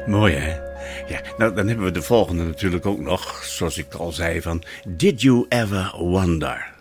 Mooi, hè? Ja, nou, dan hebben we de volgende natuurlijk ook nog, zoals ik al zei, van Did You Ever Wonder?